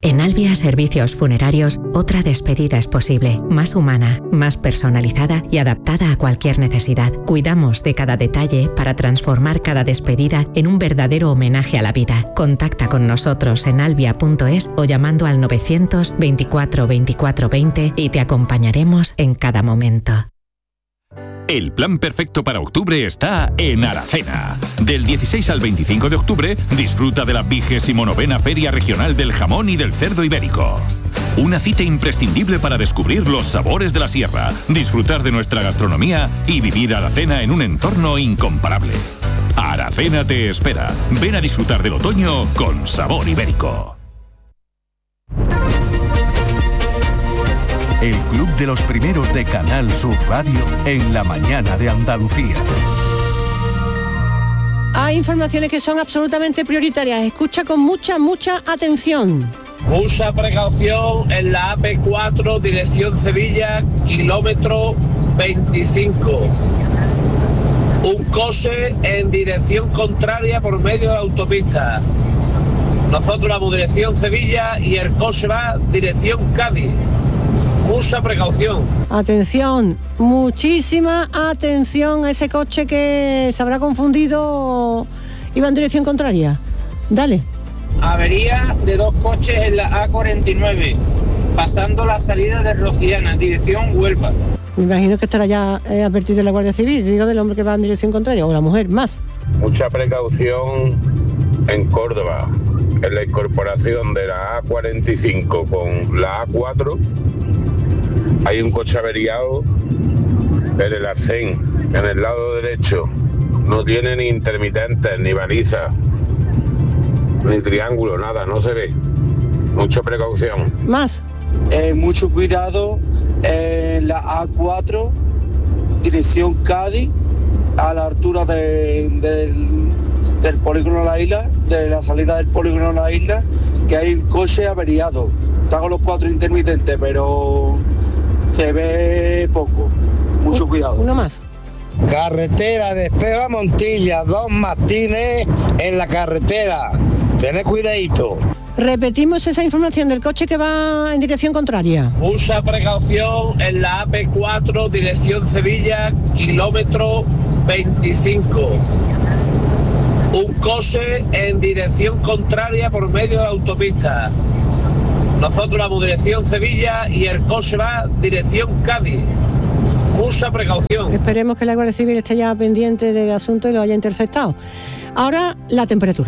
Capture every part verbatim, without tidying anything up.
En Albia Servicios Funerarios, otra despedida es posible, más humana, más personalizada y adaptada a cualquier necesidad. Cuidamos de cada detalle para transformar cada despedida en un verdadero homenaje a la vida. Contacta con nosotros en albia punto es o llamando al novecientos veinticuatro veinticuatro veinte y te acompañaremos en cada momento. El plan perfecto para octubre está en Aracena. Del dieciséis al veinticinco de octubre, disfruta de la vigésimo novena Feria Regional del Jamón y del Cerdo Ibérico. Una cita imprescindible para descubrir los sabores de la sierra, disfrutar de nuestra gastronomía y vivir Aracena en un entorno incomparable. Aracena te espera. Ven a disfrutar del otoño con sabor ibérico. El Club de los Primeros de Canal Sur Radio en la mañana de Andalucía. Hay informaciones que son absolutamente prioritarias. Escucha con mucha, mucha atención. Mucha precaución en la A P cuatro, dirección Sevilla, kilómetro veinticinco. Un coche en dirección contraria por medio de autopista. Nosotros vamos dirección Sevilla y el coche va dirección Cádiz. Mucha precaución. Atención, muchísima atención a ese coche que se habrá confundido, iba en dirección contraria. Dale. Avería de dos coches en la A cuarenta y nueve, pasando la salida de Rociana, en dirección Huelva. Me imagino que estará ya eh, advertido de la Guardia Civil, digo del hombre que va en dirección contraria, o la mujer, más. Mucha precaución en Córdoba, en la incorporación de la A cuarenta y cinco con la A cuatro. Hay un coche averiado en el arcén, en el lado derecho. No tiene ni intermitentes, ni balizas, ni triángulo, nada, no se ve. Mucha precaución. Más. Eh, mucho cuidado en la A cuatro, dirección Cádiz, a la altura de, de, del polígono de la isla, de la salida del polígono de la isla, que hay un coche averiado. Está con los cuatro intermitentes, pero se ve poco. Mucho cuidado. Uno más. Carretera de Espejo a Montilla, dos mastines en la carretera. Tened cuidadito. Repetimos esa información del coche que va en dirección contraria. Mucha precaución en la A P cuatro, dirección Sevilla, kilómetro veinticinco. Un coche en dirección contraria por medio de autopista. Nosotros vamos dirección Sevilla y el coche va dirección Cádiz. Mucha precaución. Esperemos que la Guardia Civil esté ya pendiente del asunto y lo haya interceptado. Ahora, la temperatura.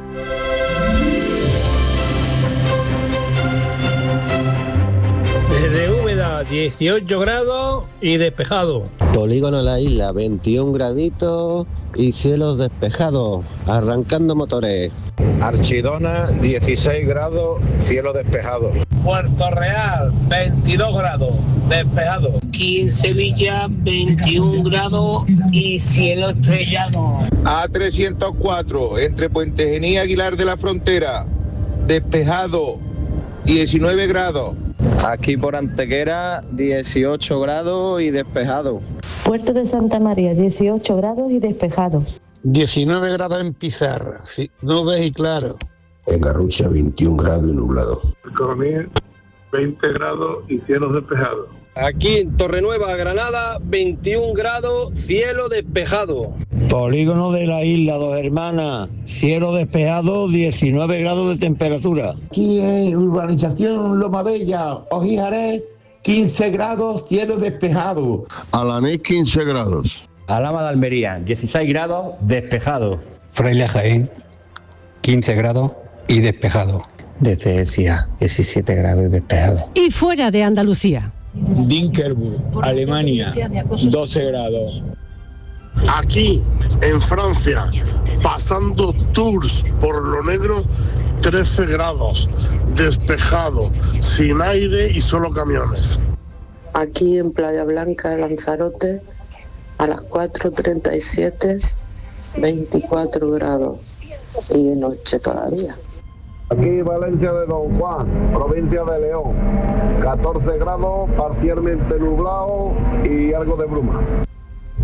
Desde Úbeda, dieciocho grados y despejado. Polígono de la isla, veintiún graditos y cielos despejados, arrancando motores. Archidona, dieciséis grados, cielo despejado. Puerto Real, veintidós grados, despejado. Aquí en Sevilla, veintiún grados y cielo estrellado. A trescientos cuatro, entre Puente Genil y Aguilar de la Frontera, despejado, diecinueve grados. Aquí por Antequera, dieciocho grados y despejado. Puerto de Santa María, dieciocho grados y despejado. diecinueve grados en Pizarra, sí, nubes y claro. En Garrucha, veintiún grados y nublado. Economía, veinte grados y cielos despejados. Aquí en Torrenueva, Granada, veintiún grados, cielo despejado. Polígono de la isla, Dos Hermanas, cielo despejado, diecinueve grados de temperatura. Aquí en urbanización Loma Bella, Ojijaré, quince grados, cielo despejado. Alanés, quince grados. Alhama de Almería, dieciséis grados, despejado. Fraile Jaén, quince grados y despejado. Desde Ecija, diecisiete grados y despejado. Y fuera de Andalucía. Dinkelburg, Alemania, doce grados. Aquí, en Francia, pasando Tours por lo negro, trece grados, despejado, sin aire y solo camiones. Aquí en Playa Blanca, Lanzarote, a las cuatro treinta y siete, veinticuatro grados y de noche todavía. Aquí Valencia de Don Juan, provincia de León, catorce grados, parcialmente nublado y algo de bruma. Aquí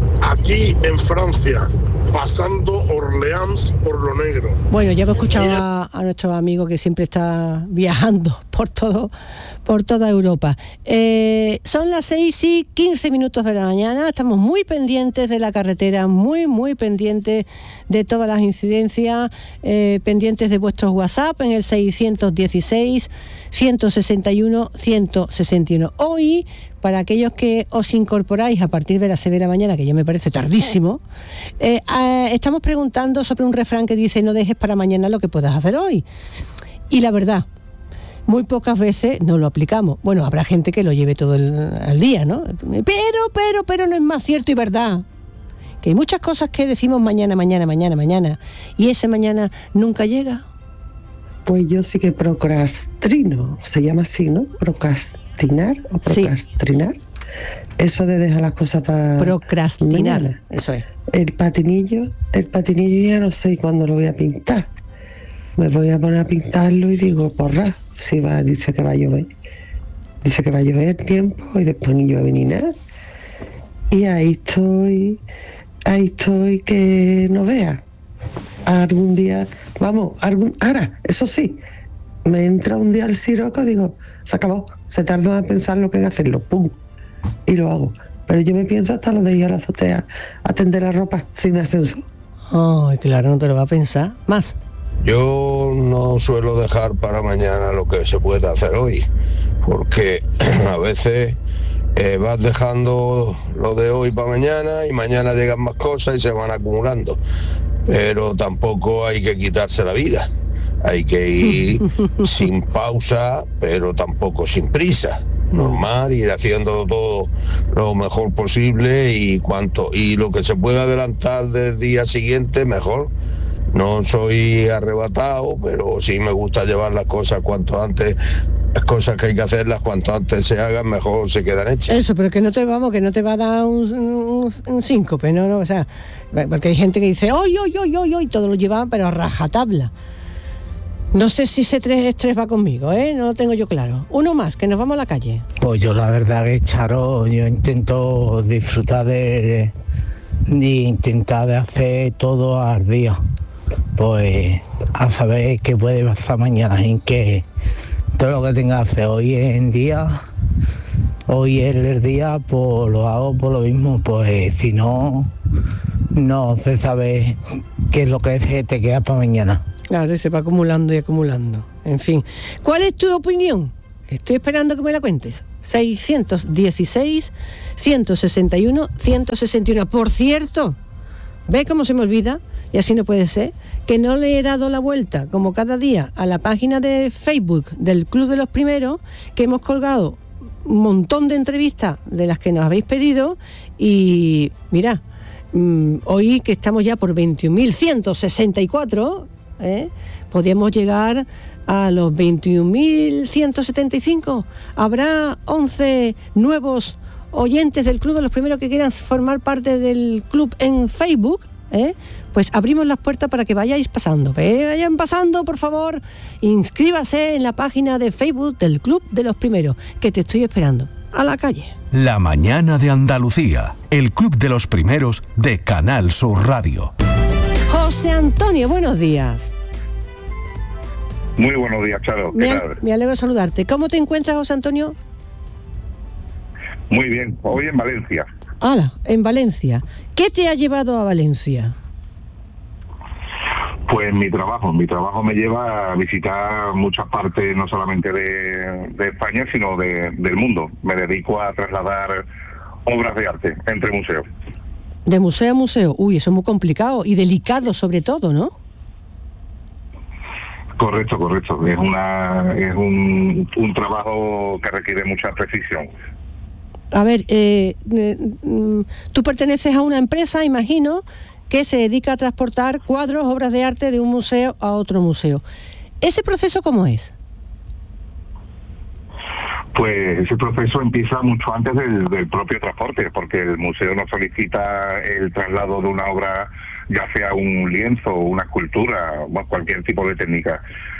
aquí en Francia, pasando Orleans por lo negro. Bueno, ya hemos escuchado a, a nuestro amigo que siempre está viajando por todo, por toda Europa. Eh, son las seis y quince minutos de la mañana, estamos muy pendientes de la carretera, muy, muy pendientes de todas las incidencias, eh, pendientes de vuestros WhatsApp en el seiscientos dieciséis, ciento sesenta y uno, ciento sesenta y uno. Hoy, para aquellos que os incorporáis a partir de las seis de la mañana, que ya me parece tardísimo, eh, eh, estamos preguntando sobre un refrán que dice: no dejes para mañana lo que puedas hacer hoy. Y la verdad, muy pocas veces no lo aplicamos. Bueno, habrá gente que lo lleve todo el, el día, ¿no? Pero, pero, pero no es más cierto y verdad que hay muchas cosas que decimos mañana, mañana, mañana, mañana, y ese mañana nunca llega. Pues yo sí que procrastino, se llama así, ¿no? Procrastinar o procrastinar. Sí. Eso de dejar las cosas para procrastinar, mañana. Eso es. El patinillo, el patinillo ya no sé cuándo lo voy a pintar. Me voy a poner a pintarlo y digo, porra, si va, dice que va a llover. Dice que va a llover el tiempo y después ni llueve ni nada. Y ahí estoy, ahí estoy que no vea. Algún día, vamos, algún, ahora, eso sí, me entra un día al siroco, digo, se acabó, se tardó a pensar lo que hay que hacerlo, pum, y lo hago. Pero yo me pienso hasta lo de ir a la azotea a tender la ropa sin ascensor. Ay, claro, no te lo va a pensar. Más. Yo no suelo dejar para mañana lo que se puede hacer hoy, porque a veces eh, vas dejando lo de hoy para mañana y mañana llegan más cosas y se van acumulando. Pero tampoco hay que quitarse la vida, hay que ir sin pausa, pero tampoco sin prisa, normal, ir haciendo todo lo mejor posible y cuanto y lo que se pueda adelantar del día siguiente, mejor. No soy arrebatado, pero sí me gusta llevar las cosas cuanto antes. Las cosas que hay que hacerlas cuanto antes se hagan, mejor se quedan hechas. Eso, pero que no te vamos, que no te va a dar un, un, un síncope, ¿no? no o sea, porque hay gente que dice, hoy, hoy, hoy, hoy, hoy, todo lo lleva, pero a rajatabla. No sé si ese tres estrés va conmigo, ¿eh? No lo tengo yo claro. Uno más, que nos vamos a la calle. Pues yo la verdad que, Charo, yo intento disfrutar de, de intentar de hacer todo al día. Pues a saber qué puede pasar mañana, en que todo lo que tenga que hacer hoy en día, hoy es el día, pues lo hago por lo mismo, pues si no, no se sabe qué es lo que se te queda para mañana. Claro, y se va acumulando y acumulando. En fin, ¿cuál es tu opinión? Estoy esperando que me la cuentes. seiscientos dieciséis, ciento sesenta y uno, ciento sesenta y uno. Por cierto, ¿ve cómo se me olvida? Y así no puede ser, que no le he dado la vuelta, como cada día, a la página de Facebook del Club de los Primeros, que hemos colgado un montón de entrevistas de las que nos habéis pedido, y mira, mmm, hoy que estamos ya por veintiún mil ciento sesenta y cuatro, ¿eh? Podríamos llegar a los veintiún mil ciento setenta y cinco. Habrá once nuevos oyentes del Club de los Primeros que quieran formar parte del club en Facebook, ¿eh? Pues abrimos las puertas para que vayáis pasando. ¿eh? Vayan pasando, por favor. Inscríbase en la página de Facebook del Club de los Primeros, que te estoy esperando. A la calle. La mañana de Andalucía, el Club de los Primeros de Canal Sur Radio. José Antonio, buenos días. Muy buenos días, Charo. ¿Qué Me, tal? me alegro de saludarte. ¿Cómo te encuentras, José Antonio? Muy bien, hoy en Valencia. Hala, en Valencia. ¿Qué te ha llevado a Valencia? Pues mi trabajo, mi trabajo me lleva a visitar muchas partes, no solamente de, de España, sino de, del mundo. Me dedico a trasladar obras de arte entre museos. De museo a museo, uy, eso es muy complicado y delicado sobre todo, ¿no? Correcto, correcto. Es una es un, un trabajo que requiere mucha precisión. A ver, eh, eh, tú perteneces a una empresa, imagino, que se dedica a transportar cuadros, obras de arte de un museo a otro museo. ¿Ese proceso cómo es? Pues ese proceso empieza mucho antes del, del propio transporte, porque el museo no solicita el traslado de una obra, ya sea un lienzo o una escultura, o cualquier tipo de técnica.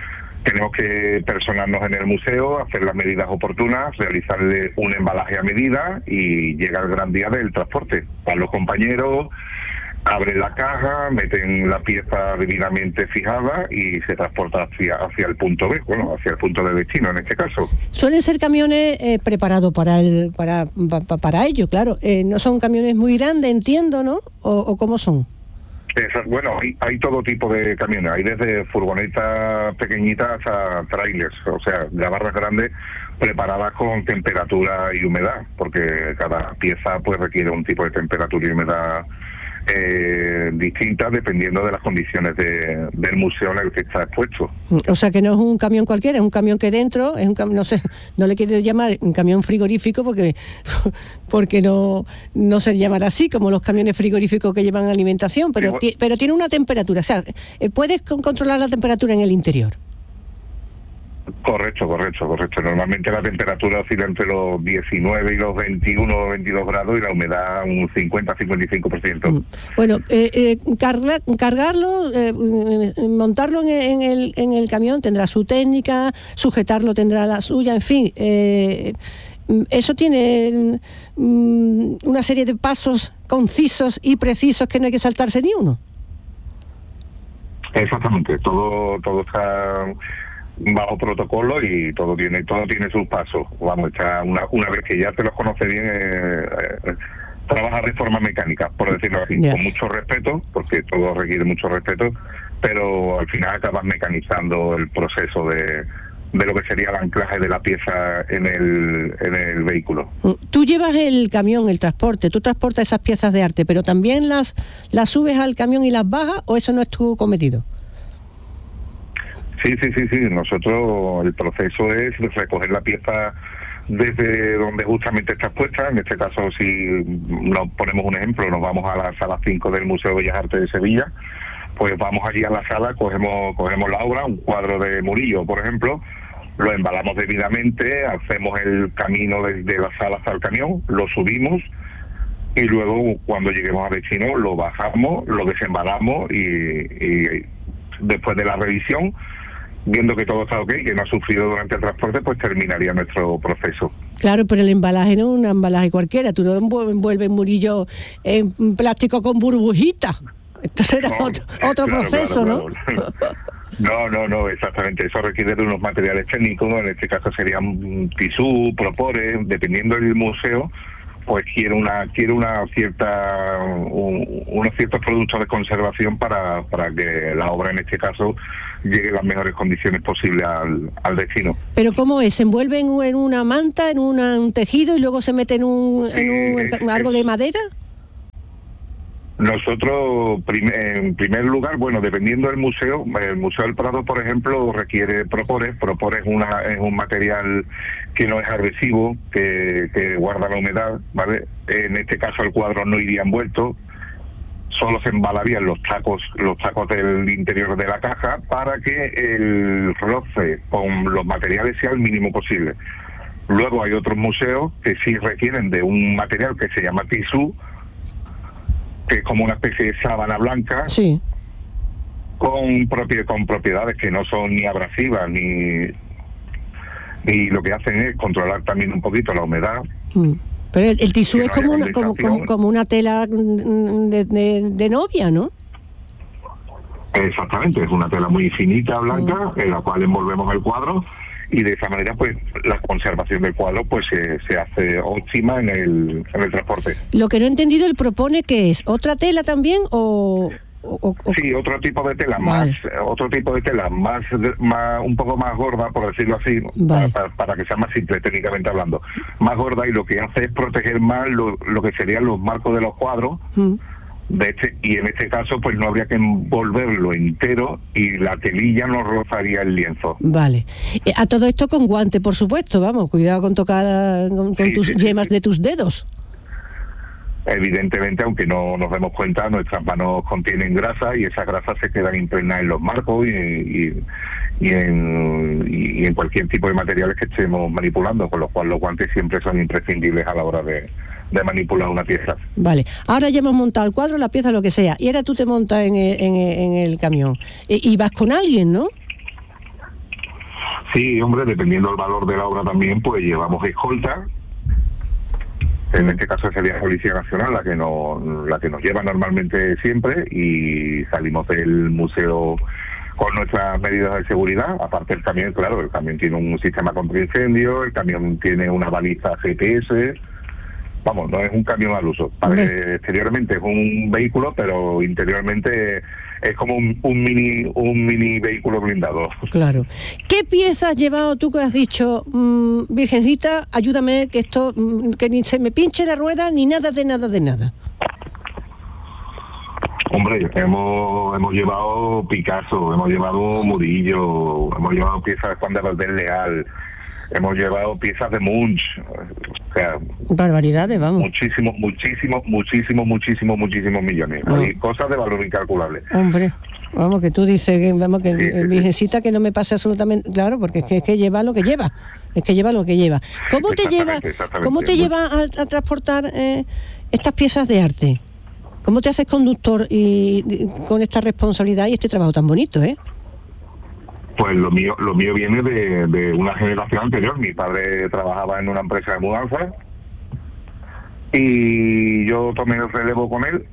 tenemos que personarnos en el museo, hacer las medidas oportunas, realizarle un embalaje a medida y llega el gran día del transporte. Para los compañeros, abren la caja, meten la pieza debidamente fijada y se transporta hacia, hacia el punto B, bueno, hacia el punto de destino en este caso. Suelen ser camiones eh, preparados para el para, pa, para ello, claro. Eh, no son camiones muy grandes, entiendo, ¿no? ¿O, o cómo son? Bueno, hay, hay todo tipo de camiones, hay desde furgonetas pequeñitas a trailers, o sea, gabarras grandes preparadas con temperatura y humedad, porque cada pieza pues requiere un tipo de temperatura y humedad eh, distinta dependiendo de las condiciones de, del museo en el que está expuesto. O sea que no es un camión cualquiera, es un camión que dentro es un cam- no sé, no le quiero llamar un camión frigorífico porque porque no no se llamará así como los camiones frigoríficos que llevan alimentación, pero sí, ti- pero tiene una temperatura, o sea, puedes con- controlar la temperatura en el interior. Correcto, correcto, correcto. Normalmente la temperatura oscila entre los diecinueve y los veintiuno o veintidós grados y la humedad un cincuenta a cincuenta y cinco por ciento. Mm. Bueno, eh, eh, carga, cargarlo, eh, montarlo en, en, el, en el camión tendrá su técnica, sujetarlo tendrá la suya, en fin. Eh, eso tiene mm, una serie de pasos concisos y precisos que no hay que saltarse ni uno. Exactamente, todo todo está bajo protocolo y todo tiene todo tiene sus pasos. Vamos, está una una vez que ya te los conoce bien, eh, eh, trabaja de forma mecánica, por decirlo así, yeah. con mucho respeto, porque todo requiere mucho respeto, pero al final acabas mecanizando el proceso de, de lo que sería el anclaje de la pieza en el en el vehículo. Tú llevas el camión, el transporte, tú transportas esas piezas de arte, pero también las las subes al camión y las bajas, ¿o eso no es tu cometido? Sí, sí, sí, sí. Nosotros el proceso es recoger la pieza desde donde justamente está expuesta. En este caso, si nos ponemos un ejemplo, nos vamos a la sala cinco del Museo de Bellas Artes de Sevilla, pues vamos allí a la sala, cogemos cogemos la obra, un cuadro de Murillo, por ejemplo, lo embalamos debidamente, hacemos el camino desde la sala hasta el camión, lo subimos y luego cuando lleguemos a destino lo bajamos, lo desembalamos y, y después de la revisión, viendo que todo está ok, que no ha sufrido durante el transporte, pues terminaría nuestro proceso. Claro, pero el embalaje no es un embalaje cualquiera, tú no envuelves Murillo en plástico con burbujitas. Esto será no, otro, otro claro, proceso, claro, claro, ¿no? No, no, no, exactamente. Eso requiere de unos materiales técnicos, en este caso serían tisú, propores, dependiendo del museo, pues quiere una quiere una cierta un, unos ciertos productos de conservación para, para que la obra en este caso llegue en las mejores condiciones posibles al, al destino. ¿Pero cómo es? ¿Se envuelve en, en una manta, en una, un tejido y luego se mete en un, sí, en un es, algo es, de madera? Nosotros, prim, en primer lugar, bueno, dependiendo del museo, el Museo del Prado, por ejemplo, requiere propores. Propores es, una, es un material que no es agresivo, que, que guarda la humedad, ¿vale? En este caso el cuadro no iría envuelto, solo se embalarían los tacos, los tacos del interior de la caja para que el roce con los materiales sea el mínimo posible. Luego hay otros museos que sí requieren de un material que se llama tisú, que es como una especie de sábana blanca, sí, con, propi- con propiedades que no son ni abrasivas ni y lo que hacen es controlar también un poquito la humedad. Mm. Pero el, el tisú es no como una, como, como, como una tela de, de, de novia, ¿no? Exactamente, es una tela muy finita, blanca, mm. en la cual envolvemos el cuadro y de esa manera pues la conservación del cuadro pues se, se hace óptima en el, en el transporte. Lo que no he entendido, él propone que es otra tela también o... O, o, sí, otro tipo de tela, vale. más otro tipo de tela, más, más un poco más gorda, por decirlo así, vale. para, para que sea más simple técnicamente hablando, más gorda, y lo que hace es proteger más lo, lo que serían los marcos de los cuadros, mm. de este, y en este caso pues no habría que envolverlo entero y la telilla no rozaría el lienzo. Vale. Eh, a todo esto con guante, por supuesto, vamos, cuidado con tocar con, con sí, tus sí, yemas sí. de tus dedos. Evidentemente, aunque no nos demos cuenta, nuestras manos contienen grasa y esas grasas se quedan impregnadas en los marcos y, y, y, en, y, y en cualquier tipo de materiales que estemos manipulando, con lo cual los guantes siempre son imprescindibles a la hora de, de manipular una pieza. Vale, ahora ya hemos montado el cuadro, la pieza, lo que sea, y ahora tú te montas en el, en el, en el camión y, y vas con alguien, ¿no? Sí, hombre, dependiendo del valor de la obra también, pues llevamos escolta. En este caso sería Policía Nacional la que nos, la que nos lleva normalmente siempre, y salimos del museo con nuestras medidas de seguridad. Aparte el camión, claro, el camión tiene un sistema contra incendio, el camión tiene una baliza G P S. Vamos, no es un camión al uso. Eh, exteriormente es un vehículo, pero interiormente es como un, un mini un mini vehículo blindado. Claro. ¿Qué piezas has llevado tú que has dicho, mmm, Virgencita, ayúdame, que esto, mmm, que ni se me pinche la rueda, ni nada de nada de nada? Hombre, hemos hemos llevado Picasso, hemos llevado Murillo, hemos llevado piezas de Juan de Valdés Leal, hemos llevado piezas de Munch, o sea, barbaridades, vamos. Muchísimos, muchísimos, muchísimos, muchísimos, muchísimos millones. Ah. Hay cosas de valor incalculable. Hombre, vamos, que tú dices que, vamos, que sí, sí, Virgencita, que no me pase absolutamente, claro, porque es que, es que lleva lo que lleva, es que lleva lo que lleva. ¿Cómo te lleva, cómo te lleva a, a transportar eh, estas piezas de arte? ¿Cómo te haces conductor y, y con esta responsabilidad y este trabajo tan bonito, eh? Pues lo mío lo mío viene de, de una generación anterior. Mi padre trabajaba en una empresa de mudanza y yo tomé el relevo con él,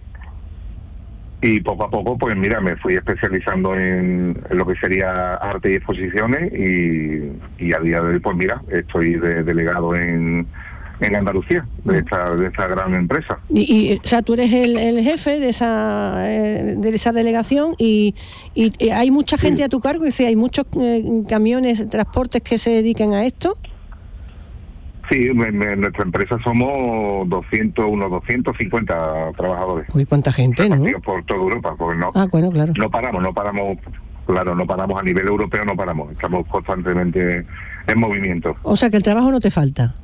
y poco a poco, pues mira, me fui especializando en, en lo que sería arte y exposiciones, y, y a día de hoy, pues mira, estoy de, delegado en, en Andalucía, de esta, de esta gran empresa. Y, y o sea, tú eres el, el jefe de esa eh, de esa delegación, y, y, y hay mucha gente sí. a tu cargo, y si hay muchos eh, camiones, transportes que se dedican a esto. Sí, en, en nuestra empresa somos doscientos, unos doscientos cincuenta trabajadores. Uy, cuánta gente, ¿no? Por toda Europa, porque no, ah, bueno, claro. no paramos, no paramos, claro, no paramos a nivel europeo, no paramos, estamos constantemente en movimiento. O sea, que el trabajo no te falta.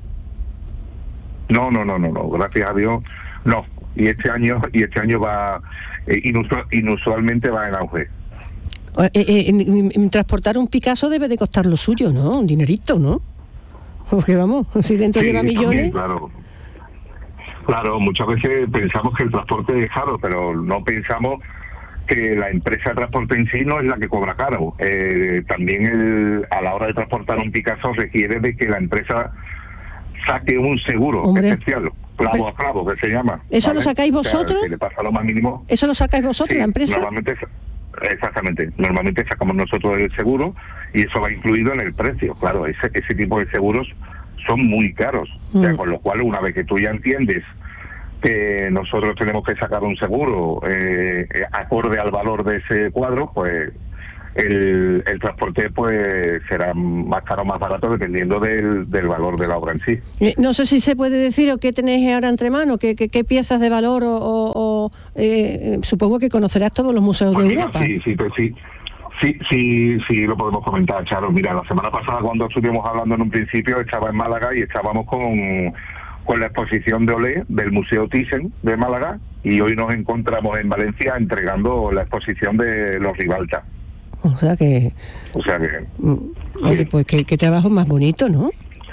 No, no, no, no, no, gracias a Dios, no. Y este año, y este año va, eh, inusual, inusualmente va en auge. Eh, eh, en, en, transportar un Picasso debe de costar lo suyo, ¿no? Un dinerito, ¿no? Porque vamos, si dentro sí, lleva millones. También, claro. Claro, muchas veces pensamos que el transporte es caro, pero no pensamos que la empresa de transporte en sí no es la que cobra caro. Eh, también el, a la hora de transportar un Picasso requiere de que la empresa saque un seguro Hombre. especial, clavo a clavo, que se llama. ¿Eso ¿vale? lo sacáis vosotros? O sea, que le pasa lo más mínimo. ¿Eso lo sacáis vosotros, sí, la empresa? Normalmente, exactamente. Normalmente sacamos nosotros el seguro y eso va incluido en el precio. Claro, ese, ese tipo de seguros son muy caros. Mm. O sea, con lo cual, una vez que tú ya entiendes que nosotros tenemos que sacar un seguro eh, acorde al valor de ese cuadro, pues el, el transporte pues será más caro o más barato dependiendo del, del valor de la obra en sí. Eh, no sé si se puede decir o qué tenéis ahora entre manos, qué, qué, qué piezas de valor o, o, o eh, supongo que conocerás todos los museos pues de mira, Europa. Sí, sí, pues sí. Sí, sí, sí, lo podemos comentar, Charo. Mira, la semana pasada cuando estuvimos hablando en un principio estaba en Málaga y estábamos con, con la exposición de Olé del Museo Thyssen de Málaga, y hoy nos encontramos en Valencia entregando la exposición de los Ribalta. O sea que... O sea que... Oye, pues qué, qué trabajo más bonito, ¿no?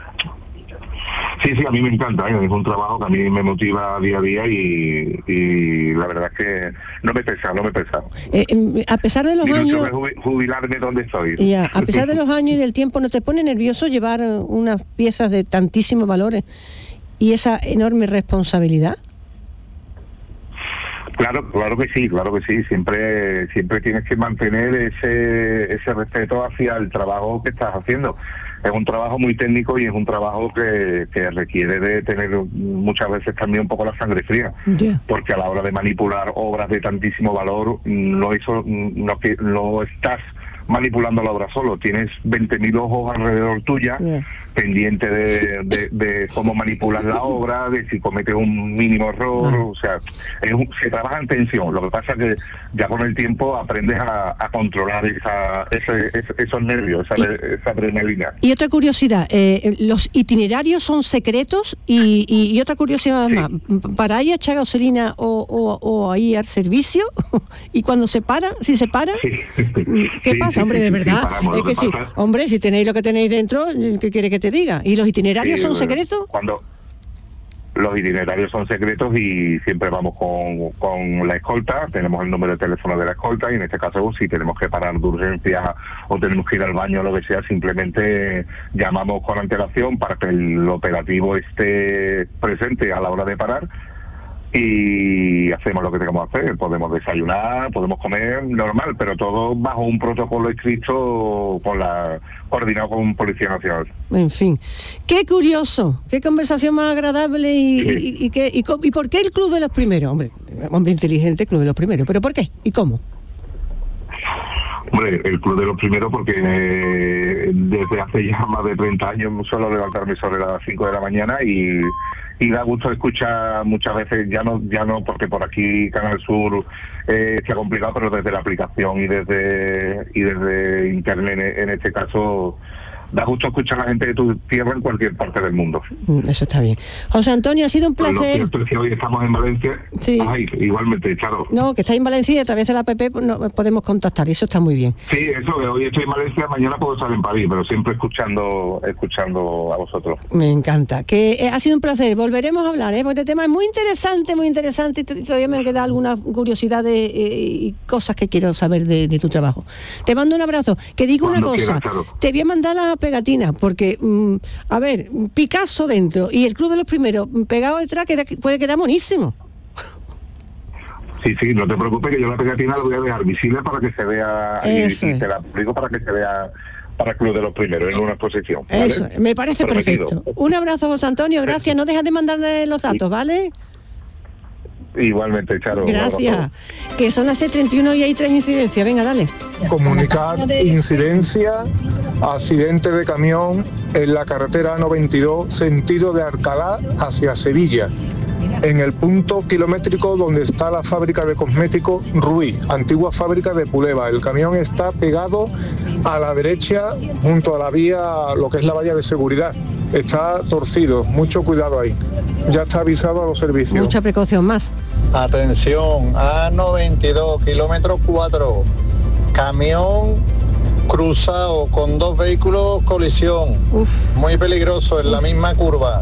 Sí, sí, a mí me encanta, ¿eh? Es un trabajo que a mí me motiva día a día y, y la verdad es que no me pesa, no me pesa. Eh, a pesar de los años... jubilarme donde estoy. Ya, a pesar de los años y del tiempo, ¿no te pone nervioso llevar unas piezas de tantísimos valores y esa enorme responsabilidad? Claro, claro que sí, claro que sí. Siempre, siempre tienes que mantener ese, ese respeto hacia el trabajo que estás haciendo. Es un trabajo muy técnico y es un trabajo que, que requiere de tener muchas veces también un poco la sangre fría, yeah. porque a la hora de manipular obras de tantísimo valor no, hizo, no, no estás manipulando la obra solo, tienes veinte mil ojos alrededor tuya, yeah. pendiente de, de, de cómo manipulas la obra, de si cometes un mínimo error, ah. o sea, es un, se trabaja en tensión. Lo que pasa es que ya con el tiempo aprendes a, a controlar esa, ese, ese, esos nervios, esa, y, esa adrenalina. Y otra curiosidad, eh, los itinerarios son secretos y, y, y otra curiosidad sí. más, ¿para ir a echar gasolina o, o, o ahí al servicio? Y cuando se para, si se para, sí. ¿qué sí, pasa? Sí, hombre, de verdad, sí, paramos, es que sí, hombre, si tenéis lo que tenéis dentro, ¿qué quiere que te diga? ¿Y los itinerarios sí, son secretos? Cuando los itinerarios son secretos y siempre vamos con, con la escolta, tenemos el número de teléfono de la escolta y en este caso si tenemos que parar de urgencia o tenemos que ir al baño o lo que sea, simplemente llamamos con antelación para que el operativo esté presente a la hora de parar y hacemos lo que tengamos que hacer. Podemos desayunar, podemos comer normal, pero todo bajo un protocolo escrito con la coordinado con Policía Nacional. En fin, qué curioso, qué conversación más agradable y, sí. y, y, y, qué, y, y por qué el Club de los Primeros, hombre, hombre inteligente, Club de los Primeros, pero ¿por qué y cómo? Hombre, el Club de los Primeros porque eh, desde hace ya más de treinta años suelo levantarme sobre las cinco de la mañana y y da gusto escuchar muchas veces, ya no ya no porque por aquí Canal Sur eh, se ha complicado, pero desde la aplicación y desde y desde internet en este caso da gusto escuchar a la gente de tu tierra en cualquier parte del mundo. Eso está bien. José Antonio, ha sido un placer. Lo cierto es que hoy estamos en Valencia. Sí. Ay, igualmente, Charo. No, que estáis en Valencia y a través de la app no, podemos contactar y eso está muy bien. Sí, eso, que hoy estoy en Valencia, mañana puedo estar en París, pero siempre escuchando escuchando a vosotros. Me encanta. Que eh, ha sido un placer. Volveremos a hablar, ¿eh? Porque este tema es muy interesante, muy interesante y todavía me queda alguna curiosidad de, eh, y cosas que quiero saber de, de tu trabajo. Te mando un abrazo. Que digo Cuando una cosa. Quiera, te voy a mandar la pegatina porque, mm, a ver, Picasso dentro y el Club de los Primeros pegado detrás queda, puede quedar monísimo. Sí, sí, no te preocupes que yo la pegatina la voy a dejar visible para que se vea Eso y, y te la aplico para que se vea para el Club de los Primeros en una exposición, ¿vale? Eso, me parece Prometido. Perfecto. Un abrazo, José Antonio, gracias. No dejas de mandarle los datos, ¿vale? Igualmente, Charo. Gracias. Que son las seis treinta y uno y hay tres incidencias. Venga, dale. Comunicar incidencia, accidente de camión en la carretera noventa y dos, sentido de Alcalá hacia Sevilla, en el punto kilométrico donde está la fábrica de cosméticos Ruiz, antigua fábrica de Puleva. El camión está pegado a la derecha junto a la vía, lo que es la valla de seguridad. Está torcido, mucho cuidado ahí. Ya está avisado a los servicios. Mucha precaución más. Atención, A noventa y dos, kilómetro cuatro, camión cruzado con dos vehículos, colisión. Uf. Muy peligroso, en la misma curva.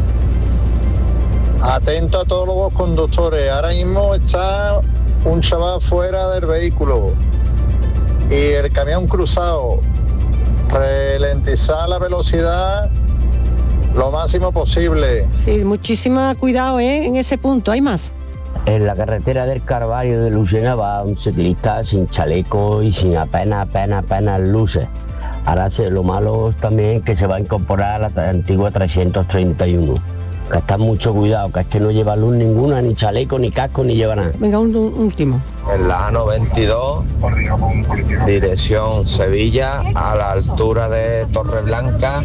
Atento a todos los conductores, ahora mismo está un chaval fuera del vehículo y el camión cruzado. Ralentizar la velocidad lo máximo posible. Sí, muchísimo cuidado, ¿eh? En ese punto, ¿hay más? En la carretera del Carvalho de Lucena va un ciclista sin chaleco y sin apenas, apenas, apenas luces. Ahora lo malo también que se va a incorporar a la antigua trescientos treinta y uno. Que está mucho cuidado, que es que no lleva luz ninguna, ni chaleco, ni casco, ni lleva nada. Venga, un, un último. En la A noventa y dos, dirección Sevilla, a la altura de Torreblanca,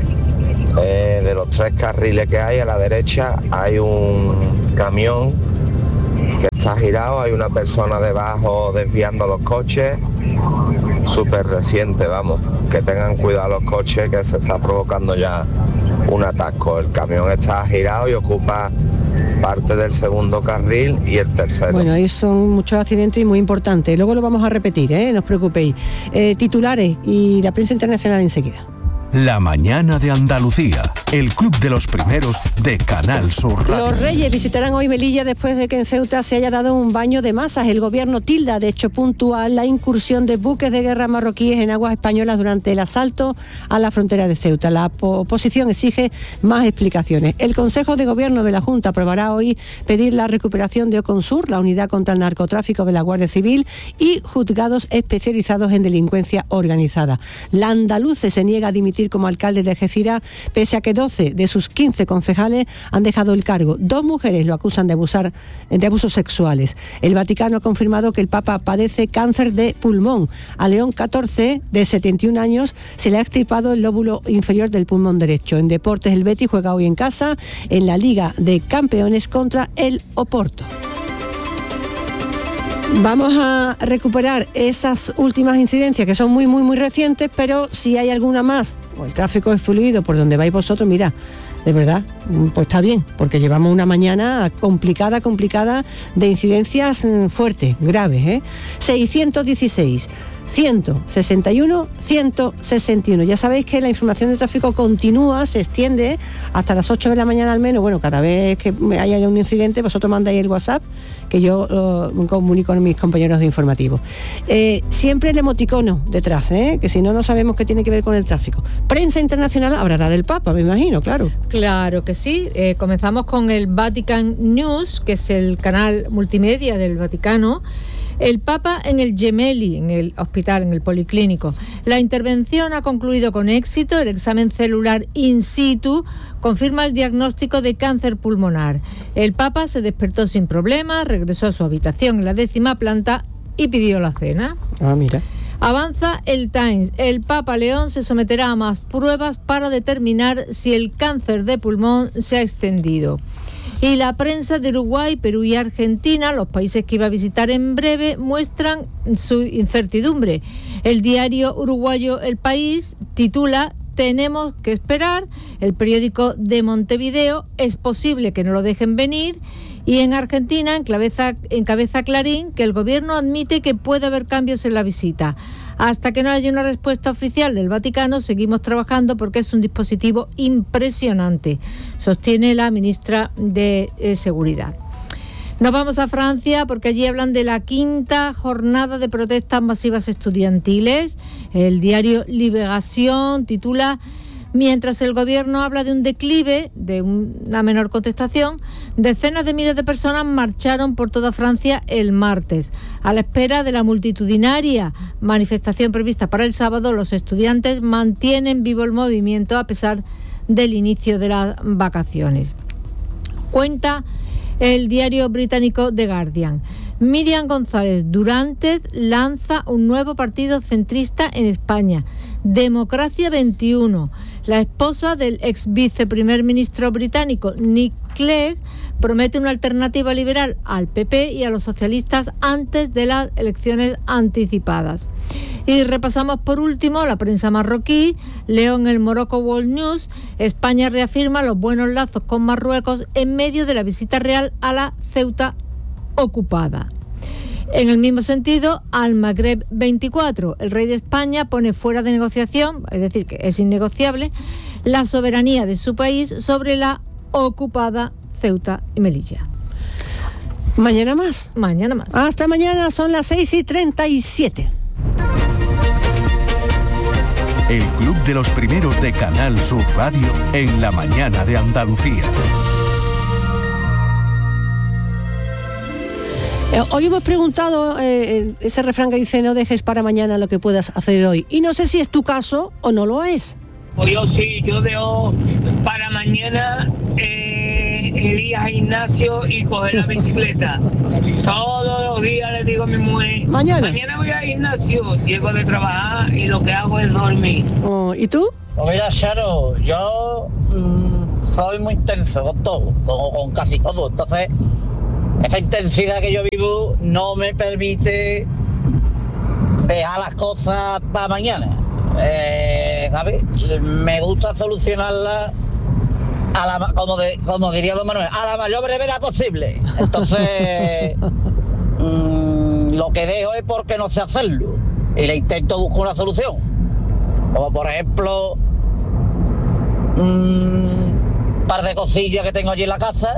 eh, de los tres carriles que hay a la derecha, hay un camión que está girado, hay una persona debajo desviando los coches, súper reciente, vamos, que tengan cuidado los coches, que se está provocando ya un atasco. El camión está girado y ocupa parte del segundo carril y el tercero. Bueno, ahí son muchos accidentes y muy importantes. Luego lo vamos a repetir, ¿eh? No os preocupéis. Eh, titulares y la prensa internacional enseguida. La mañana de Andalucía, el Club de los Primeros de Canal Sur Radio. Los Reyes visitarán hoy Melilla después de que en Ceuta se haya dado un baño de masas. El gobierno tilda de hecho puntual la incursión de buques de guerra marroquíes en aguas españolas durante el asalto a la frontera de Ceuta. La oposición exige más explicaciones. El Consejo de Gobierno de la Junta aprobará hoy pedir la recuperación de Oconsur, la unidad contra el narcotráfico de la Guardia Civil, y juzgados especializados en delincuencia organizada. La andaluce se niega a dimitir como alcalde de Algeciras, pese a que doce de sus quince concejales han dejado el cargo. Dos mujeres lo acusan de abusar de abusos sexuales. El Vaticano ha confirmado que el Papa padece cáncer de pulmón. A León catorce, de setenta y un años, se le ha extirpado el lóbulo inferior del pulmón derecho. En deportes, el Betis juega hoy en casa en la Liga de Campeones contra el Oporto. Vamos a recuperar esas últimas incidencias que son muy, muy, muy recientes, pero si hay alguna más, o el tráfico es fluido por donde vais vosotros, mira, de verdad, pues está bien, porque llevamos una mañana complicada, complicada de incidencias fuertes, graves, ¿eh? seiscientos dieciséis, ciento sesenta y uno, ciento sesenta y uno. Ya sabéis que la información de tráfico continúa, se extiende hasta las ocho de la mañana al menos. Bueno, cada vez que haya un incidente, vosotros mandáis el WhatsApp, que yo uh, comunico con mis compañeros de informativo. Eh, siempre el emoticono detrás, ¿eh? Que si no, no sabemos qué tiene que ver con el tráfico. Prensa internacional hablará del Papa, me imagino, claro. Claro que sí. Eh, comenzamos con el Vatican News, que es el canal multimedia del Vaticano. El Papa en el Gemelli, en el hospital, en el policlínico. La intervención ha concluido con éxito. El examen celular in situ confirma el diagnóstico de cáncer pulmonar. El Papa se despertó sin problemas, regresó a su habitación en la décima planta y pidió la cena. Ah, mira. Avanza el Times. El Papa León se someterá a más pruebas para determinar si el cáncer de pulmón se ha extendido. Y la prensa de Uruguay, Perú y Argentina, los países que iba a visitar en breve, muestran su incertidumbre. El diario uruguayo El País titula "Tenemos que esperar". El periódico de Montevideo: "Es posible que no lo dejen venir". Y en Argentina encabeza, encabeza Clarín que el gobierno admite que puede haber cambios en la visita. Hasta que no haya una respuesta oficial del Vaticano, seguimos trabajando porque es un dispositivo impresionante, sostiene la ministra de eh, Seguridad. Nos vamos a Francia porque allí hablan de la quinta jornada de protestas masivas estudiantiles. El diario Libération titula: "Mientras el gobierno habla de un declive, de una menor contestación, decenas de miles de personas marcharon por toda Francia el martes. A la espera de la multitudinaria manifestación prevista para el sábado, los estudiantes mantienen vivo el movimiento a pesar del inicio de las vacaciones". Cuenta el diario británico The Guardian. Miriam González Durantes lanza un nuevo partido centrista en España, Democracia veintiuno. La esposa del ex viceprimer ministro británico Nick Clegg promete una alternativa liberal al P P y a los socialistas antes de las elecciones anticipadas. Y repasamos por último la prensa marroquí. Leo en el Morocco World News: España reafirma los buenos lazos con Marruecos en medio de la visita real a la Ceuta ocupada. En el mismo sentido, Al Magreb veinticuatro, el rey de España pone fuera de negociación, es decir, que es innegociable, la soberanía de su país sobre la ocupada Ceuta y Melilla. ¿Mañana más? Mañana más. Hasta mañana, son las seis y treinta y siete. El Club de los Primeros de Canal Sur Radio en la mañana de Andalucía. Hoy hemos preguntado eh, ese refrán que dice: "No dejes para mañana lo que puedas hacer hoy". Y no sé si es tu caso o no lo es. Pues yo sí, yo dejo para mañana eh, el ir a gimnasio y coger la bicicleta. Todos los días le digo a mi mujer: mañana, mañana voy al gimnasio. Llego de trabajar y lo que hago es dormir. Oh, ¿y tú? Pues mira, Charo, yo mmm, soy muy intenso con todo, con, con casi todo. Entonces, esa intensidad que yo vivo no me permite dejar las cosas para mañana. Eh, ¿sabes? Me gusta solucionarlas a la, como, de, como diría don Manuel, a la mayor brevedad posible. Entonces, mmm, lo que dejo es porque no sé hacerlo y le intento buscar una solución. Como por ejemplo, un par de cosillas que tengo allí en la casa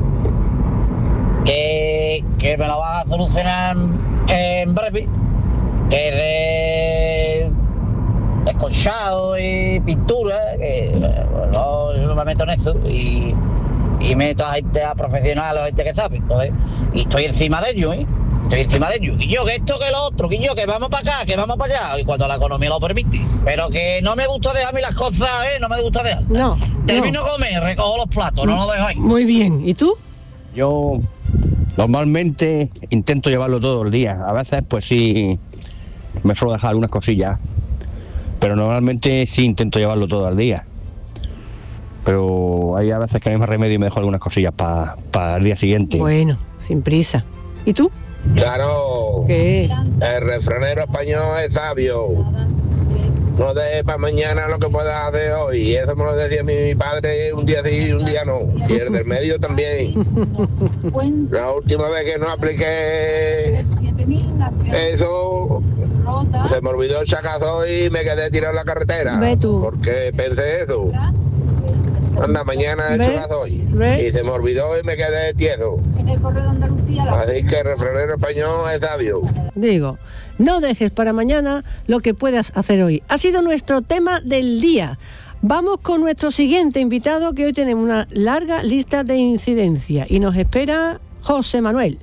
que, que me lo van a solucionar en breve, que de desconchado y pintura, que bueno, yo no me meto en eso y, y meto a gente, a profesionales, a gente que sabe. Entonces, y estoy encima de ellos, ¿eh? Estoy encima de ellos. Y yo, que esto, que lo otro, que yo, que vamos para acá, que vamos para allá, y cuando la economía lo permite. Pero que no me gusta dejarme las cosas, ¿eh? No me gusta dejar. No. Termino no. de comer, recojo los platos, no los dejo ahí. Muy bien. ¿Y tú? Yo normalmente intento llevarlo todo el día. A veces, pues sí, me suelo dejar algunas cosillas. Pero normalmente sí intento llevarlo todo el día. Pero hay a veces que no hay más remedio y me dejo algunas cosillas para pa el día siguiente. Bueno, sin prisa. ¿Y tú? Claro. ¿Qué? El refranero español es sabio. No dejes para mañana lo que puedas hacer hoy. Y eso me lo decía mi, mi padre, un día sí y un día no. Y el del medio también. La última vez que no apliqué eso, Se me olvidó el sacazo y me quedé tirado en la carretera. Ve tú. Porque pensé eso. Anda, mañana he hecho gasoil. Y se me olvidó y me quedé tieso. Así que el refranero español es sabio. Digo, no dejes para mañana lo que puedas hacer hoy. Ha sido nuestro tema del día. Vamos con nuestro siguiente invitado, que hoy tenemos una larga lista de incidencia y nos espera José Manuel.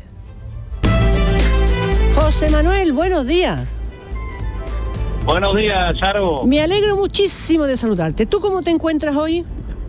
José Manuel, buenos días. Buenos días, Charo. Me alegro muchísimo de saludarte. ¿Tú cómo te encuentras hoy?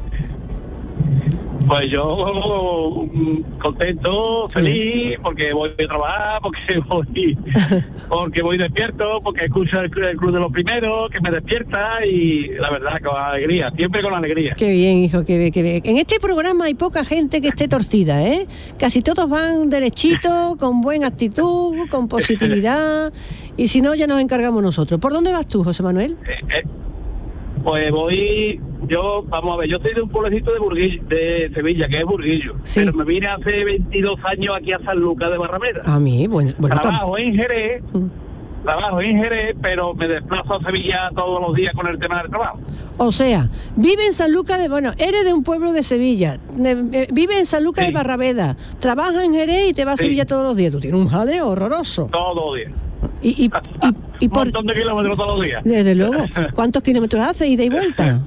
Pues yo mm, contento, feliz, porque voy a trabajar, porque voy porque voy despierto, porque escucho el, el Club de los Primeros, que me despierta, y la verdad, con alegría, siempre con alegría. Qué bien, hijo, qué bien, qué bien. En este programa hay poca gente que esté torcida, ¿eh? Casi todos van derechitos, con buena actitud, con positividad, y si no, ya nos encargamos nosotros. ¿Por dónde vas tú, José Manuel? Eh, eh, pues voy... Yo, vamos a ver, yo soy de un pueblecito de Burguillo, de Sevilla, que es Burguillo. Sí. Pero me vine hace veintidós años aquí a San Lucas de Barrameda. A mí, bueno, bueno Trabajo en Jerez, mm. trabajo en Jerez, pero me desplazo a Sevilla todos los días con el tema del trabajo. O sea, vive en San Lucas de... Bueno, eres de un pueblo de Sevilla, de, eh, vive en San Lucas sí. de Barrameda, trabaja en Jerez y te vas sí. a Sevilla todos los días. Tú tienes un jaleo horroroso. Todos los días. Y, y, y, y por... Un montón de kilómetros todos los días. Desde luego. ¿Cuántos kilómetros haces, ida y vuelta?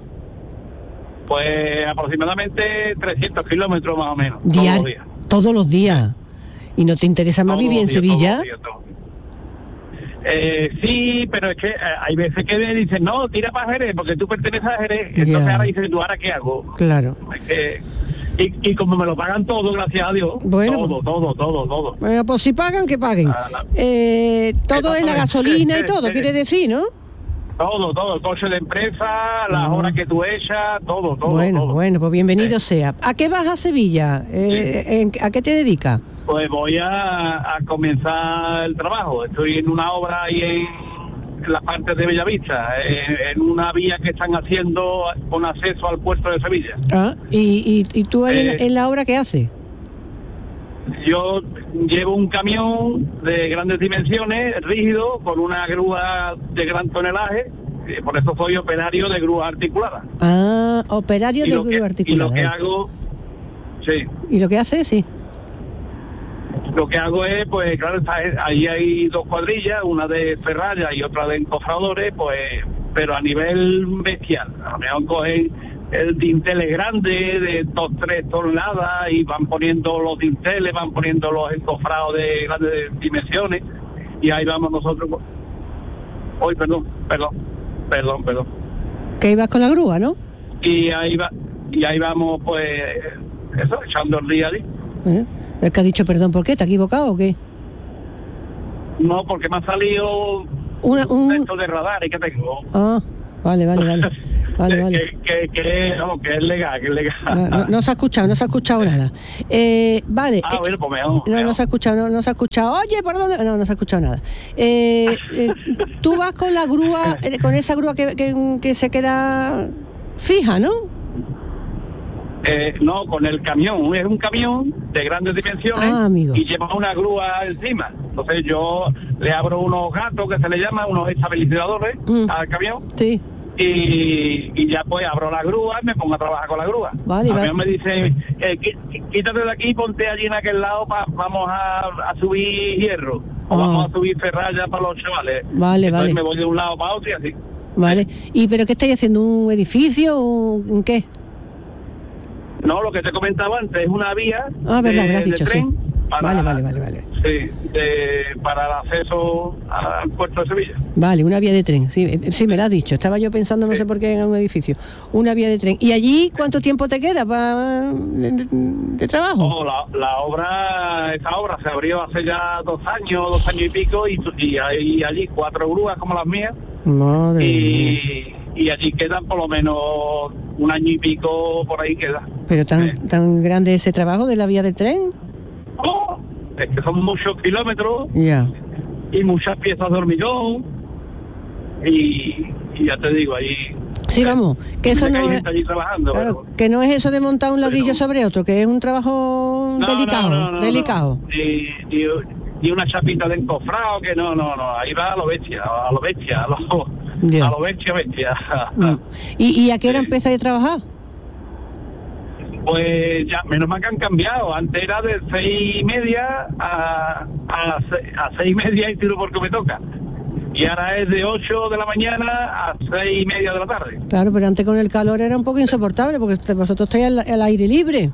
Pues aproximadamente trescientos kilómetros más o menos. Diar- todos los días. Todos los días. ¿Y no te interesa más todos vivir en días, Sevilla? Todos días, todos. Eh, sí, pero es que eh, hay veces que me dicen, no, tira para Jerez, porque tú perteneces a Jerez. Entonces Ya. ahora dices, ¿tú ahora qué hago? Claro. Es que, y, y como me lo pagan todo, gracias a Dios. Bueno, todo, todo, todo, todo. Bueno, pues si pagan, que paguen. Ah, la- Eh, todo es la gasolina y todo, quiere decir, ¿no? Todo, todo, el coche de empresa, las Ah. horas que tú echas, todo, todo. Bueno, todo. bueno, pues bienvenido sea. ¿A qué vas a Sevilla? Eh, en- ¿A qué te dedicas? Pues voy a, a comenzar el trabajo. Estoy en una obra ahí en, en la parte de Bellavista, en, en una vía que están haciendo con acceso al puerto de Sevilla. Ah, ¿y, y, y tú ahí en, Eh. en la obra qué haces? Yo llevo un camión de grandes dimensiones, rígido, con una grúa de gran tonelaje, y por eso soy operario de grúa articulada. Ah, operario Y de lo que- grúa Y articulada. lo que hago, sí, ¿Y lo que haces? Sí. lo que hago es, pues claro, está- ahí hay dos cuadrillas, una de ferralla y otra de encofradores, pues, pero a nivel bestial. A lo mejor cogen el dintel grande de dos, tres toneladas y van poniendo los dinteles, van poniendo los encofrados de grandes dimensiones, y ahí vamos nosotros. Hoy, perdón, perdón, perdón, perdón. Que ibas con la grúa, ¿no? Y ahí va, y ahí vamos, pues, eso, echando el día a día. ¿Eh? Es que has dicho perdón, ¿por qué? ¿Te has equivocado o qué? No, porque me ha salido Una, un... esto de radar y que tengo. Ah, vale, vale, vale. Vale, vale. Que, que, que, no, que es legal, que es legal. No, no, no se ha escuchado, no se ha escuchado nada. Eh, vale. Ah, eh, bueno, pues mejor, No, mejor. no se ha escuchado, no, no se ha escuchado. Oye, ¿por dónde? No, no se ha escuchado nada. Eh, eh, tú vas con la grúa, eh, con esa grúa que, que, que se queda fija, ¿no? Eh, no, con el camión. Es un camión de grandes dimensiones Ah, amigo. y lleva una grúa encima. Entonces yo le abro unos gatos que se le llaman, unos estabilizadores Mm. al camión. Sí. Y, y ya pues abro la grúa y me pongo a trabajar con la grúa. Vale, a vale. mí me dice, eh, qui- qui- quítate de aquí, ponte allí en aquel lado, pa, vamos a, a subir hierro, o Ah. vamos a subir ferralla para los chavales. Vale, Entonces vale. me voy de un lado para otro y así. Vale. ¿Y pero qué estáis haciendo? ¿Un edificio? ¿Un qué? No, lo que te comentaba antes es una vía Ah, verdad, de, me lo has de dicho, tren sí. para, Vale, vale, vale, vale. sí, de- para el acceso al puerto de Sevilla. Vale, una vía de tren. Sí, eh, sí, me lo has dicho. Estaba yo pensando, no sé por qué, en un edificio. Una vía de tren. ¿Y allí cuánto tiempo te queda para de, de- de trabajo? No, la, la obra, esa obra se abrió hace ya dos años, dos años y pico, y, y hay allí cuatro grúas como las mías, Madre mía. y, y allí quedan por lo menos un año y pico, por ahí queda. Pero tan, tan grande ese trabajo de la vía de tren. Oh, es que son muchos kilómetros Ya. y muchas piezas de hormigón, y, y ya te digo, ahí... Sí, vamos, que eso hay no es, gente allí trabajando, claro, que no es eso de montar un ladrillo sobre otro, que es un trabajo No, delicado, no, no, no, delicado. no. Ni, ni, ni una chapita de encofrado, que no, no, no, ahí va a lo bestia, a lo bestia, a lo, Ya. a lo bestia, bestia. Mm. ¿Y, ¿Y a qué hora empezáis a trabajar? Pues ya, menos mal que han cambiado. Antes era de seis y media a, a, se- a seis y media y tiro porque me toca. Y ahora es de ocho de la mañana a seis y media de la tarde. Claro, pero antes con el calor era un poco insoportable porque usted- vosotros estáis al, al aire libre.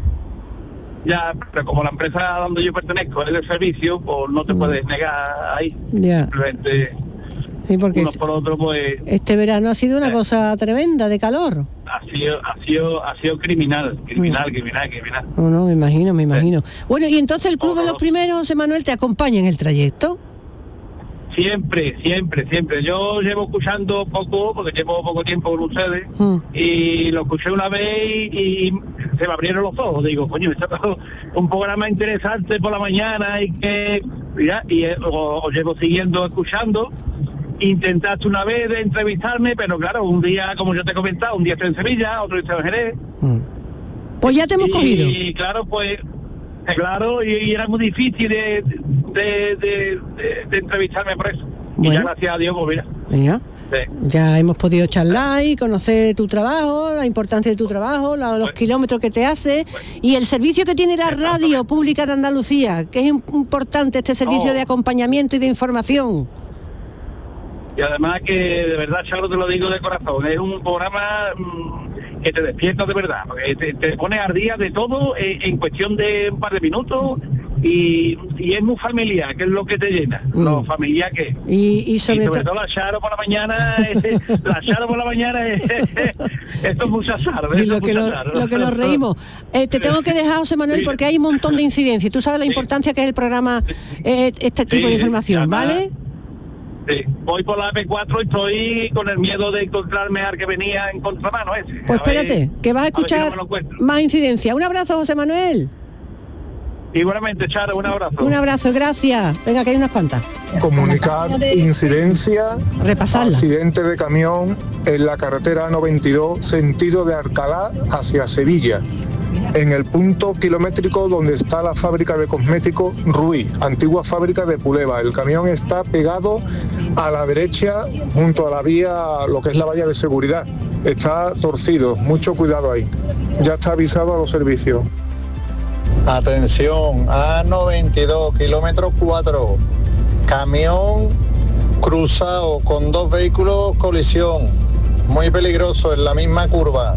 Ya, pero como la empresa donde yo pertenezco es de servicio, pues no te puedes negar ahí. Ya. Simplemente Sí, porque uno por otro, pues este verano ha sido una cosa tremenda de calor. ha sido, ha sido, ha sido criminal, criminal, criminal, criminal. No, no, me imagino, me imagino. Bueno, y entonces el Club de los Primeros, José Manuel, te acompaña en el trayecto. Siempre, siempre, siempre. Yo llevo escuchando poco, porque llevo poco tiempo con ustedes, Mm. y lo escuché una vez y, y se me abrieron los ojos. Digo, coño, esto es un programa interesante por la mañana y que, ya, y eh, os, os llevo siguiendo, escuchando. Intentaste una vez de entrevistarme, pero claro, un día, como yo te he comentado, un día estoy en Sevilla, otro día estoy en Jerez. Pues ya te hemos y, cogido. Y claro, pues, eh, claro, y, y era muy difícil de, de, de, de- de entrevistarme por eso. Y Bueno. ya gracias a Dios, pues mira. Venga. Sí. Ya hemos podido charlar y conocer tu trabajo, la importancia de tu trabajo, la- los kilómetros que te hace y el servicio que tiene la radio pública de Andalucía, que es im- importante este servicio Oh. de acompañamiento y de información. Y además que, de verdad, Charo, te lo digo de corazón, es un programa mm, que te despierta de verdad, porque te, te pone al día de todo en, en cuestión de un par de minutos y, y es muy familiar, que es lo que te llena, lo familiar que es. Y, y Y sobre, sobre to- todo la Charo por la mañana, eh, la Charo por la mañana, eh, esto es mucha azar, y esto lo es que, mucha nos, azar. lo que nos reímos. Eh, te tengo que dejar, José Manuel, porque hay un montón de incidencias. Tú sabes la importancia que es el programa, eh, este tipo Sí, de información, además, ¿vale? Sí, voy por la A P cuatro y estoy con el miedo de encontrarme al que venía en contramano ese. Pues A ver- espérate, que vas a ver si no escuchar me lo encuentro. más incidencia. Un abrazo, José Manuel. Igualmente, Charo, un abrazo. Un abrazo, gracias. Venga, que hay unas cuantas. Comunicar incidencia, Repasarla. accidente de camión en la carretera A noventa y dos, sentido de Alcalá hacia Sevilla, en el punto kilométrico donde está la fábrica de cosméticos Ruiz, antigua fábrica de Puleva. El camión está pegado a la derecha junto a la vía, lo que es la valla de seguridad. Está torcido, mucho cuidado ahí. Ya está avisado a los servicios. Atención, A noventa y dos, kilómetro cuatro. Camión cruzado con dos vehículos, colisión. Muy peligroso en la misma curva.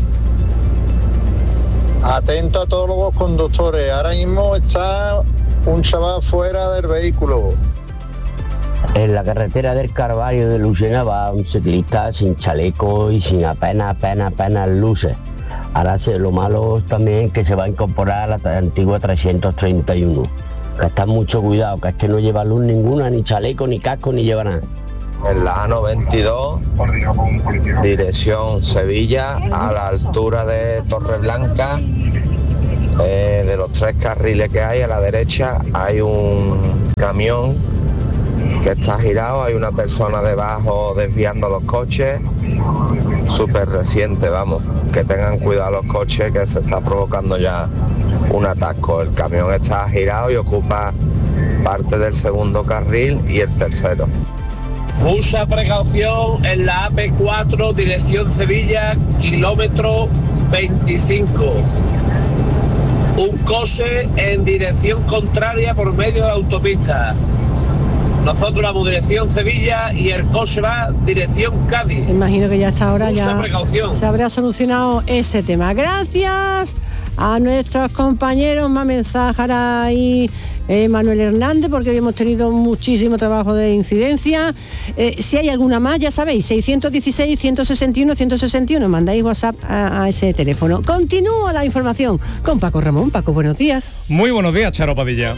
Atento a todos los conductores. Ahora mismo está un chaval fuera del vehículo. En la carretera del Carvalho de Lucena va un ciclista sin chaleco y sin apenas, apenas, apenas luces. Ahora se- lo malo también es que se va a incorporar a la antigua trescientos treinta y uno. Que está mucho cuidado, que es que no lleva luz ninguna, ni chaleco, ni casco, ni lleva nada. En la A noventa y dos, dirección Sevilla, a la altura de Torreblanca, eh, de los tres carriles que hay a la derecha, hay un camión que está girado, hay una persona debajo desviando los coches, súper reciente, vamos, que tengan cuidado los coches, que se está provocando ya un atasco. El camión está girado y ocupa parte del segundo carril y el tercero. Mucha precaución en la A P cuatro, dirección Sevilla, kilómetro veinticinco. Un coche en dirección contraria por medio de autopista. Nosotros vamos dirección Sevilla y el coche va dirección Cádiz. Imagino que ya hasta ahora Mucha ya precaución. se habrá solucionado ese tema. Gracias a nuestros compañeros, más mensajes ahí. Eh, Manuel Hernández, porque hoy hemos tenido muchísimo trabajo de incidencia. Eh, si hay alguna más, ya sabéis, seiscientos dieciséis, ciento sesenta y uno, ciento sesenta y uno, mandáis WhatsApp a, a ese teléfono. Continúa la información con Paco Ramón. Paco, buenos días. Muy buenos días, Charo Padilla.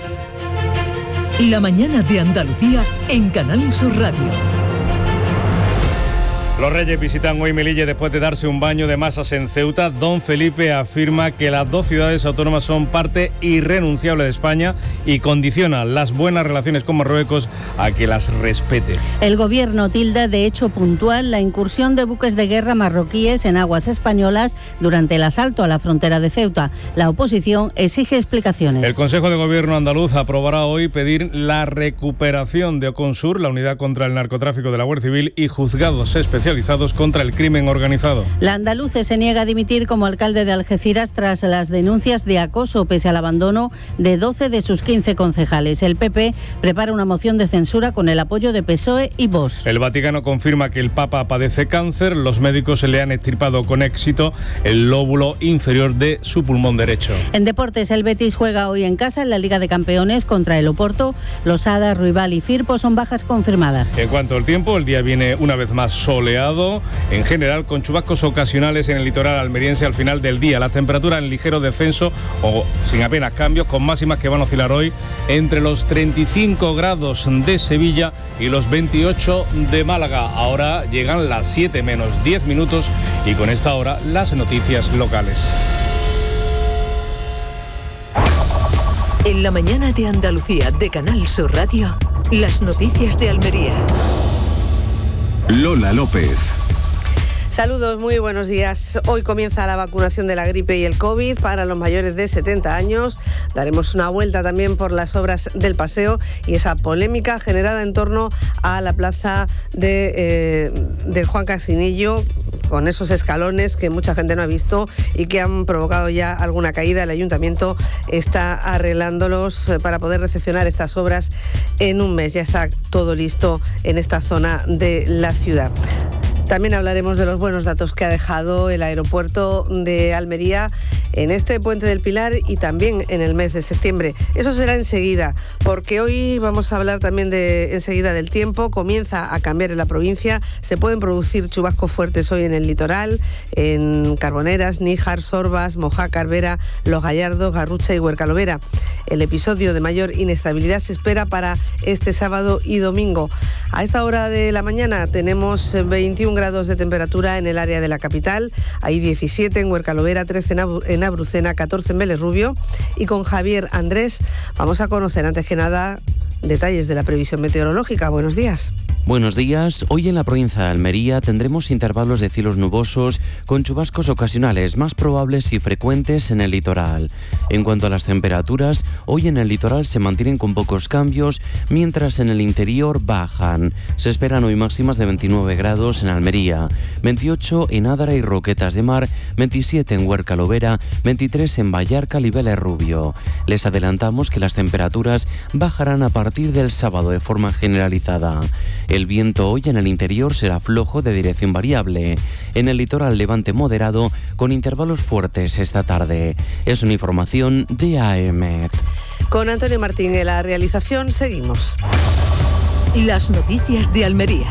La mañana de Andalucía en Canal Sur Radio. Los Reyes visitan hoy Melilla después de darse un baño de masas en Ceuta. Don Felipe afirma que las dos ciudades autónomas son parte irrenunciable de España y condiciona las buenas relaciones con Marruecos a que las respete. El gobierno tilda de hecho puntual la incursión de buques de guerra marroquíes en aguas españolas durante el asalto a la frontera de Ceuta. La oposición exige explicaciones. El Consejo de Gobierno andaluz aprobará hoy pedir la recuperación de Oconsur, la unidad contra el narcotráfico de la Guardia Civil, y juzgados especializados contra el crimen organizado. La andaluce se niega a dimitir como alcalde de Algeciras tras las denuncias de acoso pese al abandono de doce de sus quince concejales. El P P prepara una moción de censura con el apoyo de P S O E y Vox. El Vaticano confirma que el Papa padece cáncer. Los médicos le han extirpado con éxito el lóbulo inferior de su pulmón derecho. En deportes, el Betis juega hoy en casa en la Liga de Campeones contra el Oporto. Losada, Ruibal y Firpo son bajas confirmadas. En cuanto al tiempo, el día viene una vez más soleado, en general con chubascos ocasionales en el litoral almeriense al final del día. Las temperaturas en ligero descenso o sin apenas cambios, con máximas que van a oscilar hoy entre los treinta y cinco grados de Sevilla y los veintiocho de Málaga. Ahora llegan las siete menos diez minutos y con esta hora las noticias locales. En la mañana de Andalucía de Canal Sur Radio, las noticias de Almería. Lola López. Saludos, muy buenos días. Hoy comienza la vacunación de la gripe y el COVID para los mayores de setenta años. Daremos una vuelta también por las obras del paseo y esa polémica generada en torno a la plaza de, eh, de Juan Casinillo, con esos escalones que mucha gente no ha visto y que han provocado ya alguna caída. El ayuntamiento está arreglándolos para poder recepcionar estas obras en un mes. Ya está todo listo en esta zona de la ciudad. También hablaremos de los buenos datos que ha dejado el aeropuerto de Almería en este Puente del Pilar y también en el mes de septiembre. Eso será enseguida, porque hoy vamos a hablar también de enseguida del tiempo. Comienza a cambiar en la provincia. Se pueden producir chubascos fuertes hoy en el litoral, en Carboneras, Níjar, Sorbas, Mojácar, Vera, Los Gallardos, Garrucha y Huercalovera. El episodio de mayor inestabilidad se espera para este sábado y domingo. A esta hora de la mañana tenemos veintiún grados de temperatura en el área de la capital. Hay diecisiete en Huercalovera, trece en Abrucena, catorce en Vélez Rubio. Y con Javier Andrés vamos a conocer antes que nada detalles de la previsión meteorológica. Buenos días. Buenos días. Hoy en la provincia de Almería tendremos intervalos de cielos nubosos con chubascos ocasionales más probables y frecuentes en el litoral. En cuanto a las temperaturas, hoy en el litoral se mantienen con pocos cambios, mientras en el interior bajan. Se esperan hoy máximas de veintinueve grados en Almería, veintiocho en Ádara y Roquetas de Mar, veintisiete en Huercalovera, veintitrés en Vallarca y Vélez Rubio. Les adelantamos que las temperaturas bajarán a partir del sábado de forma generalizada. El viento hoy en el interior será flojo de dirección variable. En el litoral levante moderado con intervalos fuertes esta tarde. Es una información de A E-Met. Con Antonio Martín en la realización seguimos. Las noticias de Almería.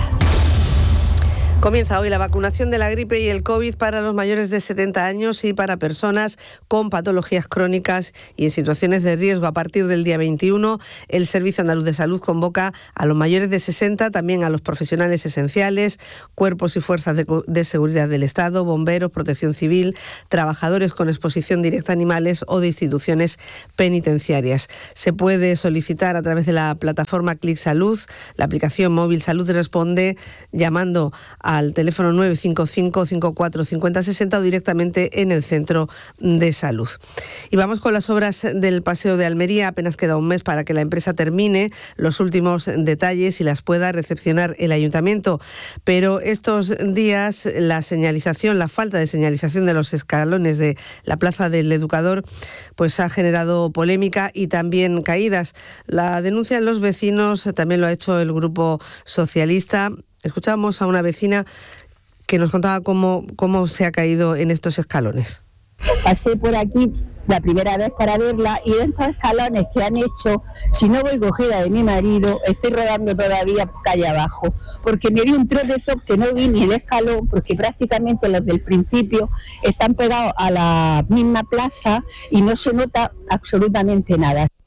Comienza hoy la vacunación de la gripe y el COVID para los mayores de setenta años y para personas con patologías crónicas y en situaciones de riesgo. A partir del día veintiuno, el Servicio Andaluz de Salud convoca a los mayores de sesenta, también a los profesionales esenciales, cuerpos y fuerzas de, de seguridad del Estado, bomberos, protección civil, trabajadores con exposición directa a animales o de instituciones penitenciarias. Se puede solicitar a través de la plataforma Clic Salud. La aplicación móvil Salud responde llamando a al teléfono nueve cinco cinco, cinco cuatro cinco cero seis cero o directamente en el centro de salud. Y vamos con las obras del Paseo de Almería. Apenas queda un mes para que la empresa termine los últimos detalles y las pueda recepcionar el ayuntamiento. Pero estos días la señalización, la falta de señalización de los escalones de la Plaza del Educador, pues ha generado polémica y también caídas. La denuncian los vecinos, también lo ha hecho el Grupo Socialista. Escuchamos a una vecina que nos contaba cómo, cómo se ha caído en estos escalones. Pasé por aquí la primera vez para verla y de estos escalones que han hecho, si no voy cogida de mi marido, estoy rodando todavía calle abajo, porque me di un tropezón que no vi ni el escalón, porque prácticamente los del principio están pegados a la misma plaza y no se nota absolutamente nada.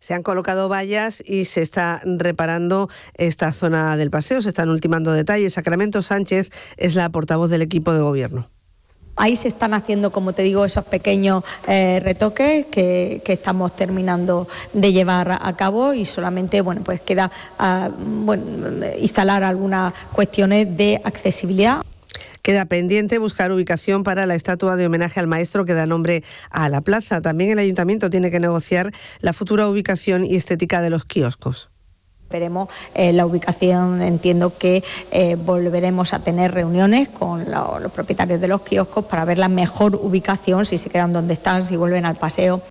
Se han colocado vallas y se está reparando esta zona del paseo, se están ultimando detalles. Sacramento Sánchez es la portavoz del equipo de gobierno. Ahí se están haciendo, como te digo, esos pequeños eh, retoques que, que estamos terminando de llevar a cabo y solamente, bueno, pues queda uh, bueno, instalar algunas cuestiones de accesibilidad. Queda pendiente buscar ubicación para la estatua de homenaje al maestro que da nombre a la plaza. También el ayuntamiento tiene que negociar la futura ubicación y estética de los kioscos. Veremos eh, la ubicación, entiendo que eh, volveremos a tener reuniones con lo, los propietarios de los kioscos para ver la mejor ubicación, si se quedan donde están, si vuelven al paseo.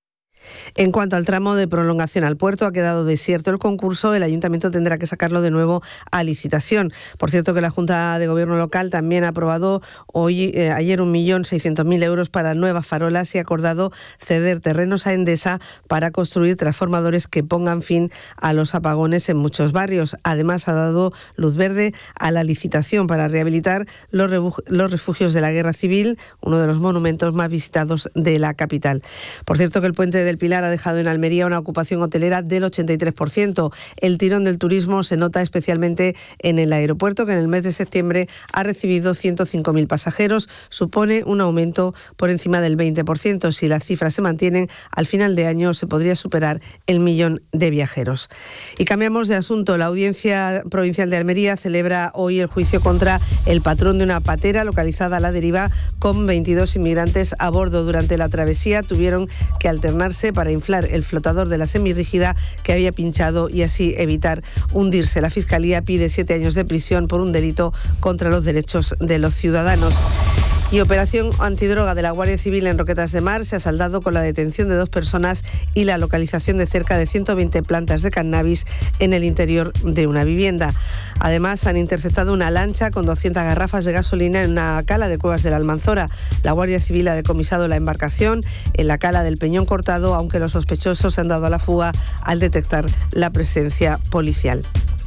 En cuanto al tramo de prolongación al puerto, ha quedado desierto el concurso. El ayuntamiento tendrá que sacarlo de nuevo a licitación. Por cierto, que la Junta de Gobierno local también ha aprobado hoy, eh, ayer un millón seiscientos mil euros para nuevas farolas y ha acordado ceder terrenos a Endesa para construir transformadores que pongan fin a los apagones en muchos barrios. Además, ha dado luz verde a la licitación para rehabilitar los, los refugios de la Guerra Civil, uno de los monumentos más visitados de la capital. Por cierto, que el puente del Pilar ha dejado en Almería una ocupación hotelera del ochenta y tres por ciento. El tirón del turismo se nota especialmente en el aeropuerto, que en el mes de septiembre ha recibido ciento cinco mil pasajeros. Supone un aumento por encima del veinte por ciento. Si las cifras se mantienen, al final de año se podría superar el millón de viajeros. Y cambiamos de asunto. La Audiencia Provincial de Almería celebra hoy el juicio contra el patrón de una patera localizada a la deriva con veintidós inmigrantes a bordo. Durante la travesía tuvieron que alternarse para inflar el flotador de la semirrígida que había pinchado y así evitar hundirse. La Fiscalía pide siete años de prisión por un delito contra los derechos de los ciudadanos. Y operación antidroga de la Guardia Civil en Roquetas de Mar se ha saldado con la detención de dos personas y la localización de cerca de ciento veinte plantas de cannabis en el interior de una vivienda. Además, han interceptado una lancha con doscientas garrafas de gasolina en una cala de Cuevas de la Almanzora. La Guardia Civil ha decomisado la embarcación en la cala del Peñón Cortado, aunque los sospechosos se han dado a la fuga al detectar la presencia policial.